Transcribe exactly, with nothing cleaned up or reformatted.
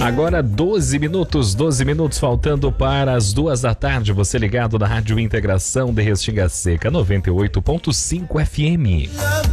Agora doze minutos, doze minutos faltando para as duas da tarde. Você ligado na Rádio Integração de Restinga Seca, noventa e oito ponto cinco F M.